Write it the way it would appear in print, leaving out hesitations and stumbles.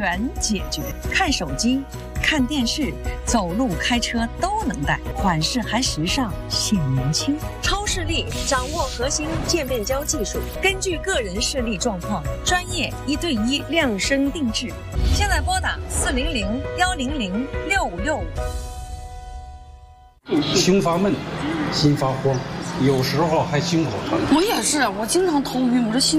全解决。看手机、看电视、走路、开车都能戴，款式还时尚，显年轻。超视力掌握核心渐变焦技术，根据个人视力状况，专业1对1量身定制。现在拨打400-100-6565。 心发闷，心发慌，有时候还心口疼。 我也是，我经常头晕，我这心